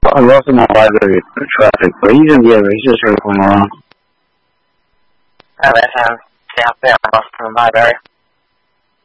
I lost my library traffic, but he's in the racist going on. That sounds yeah, I lost my library.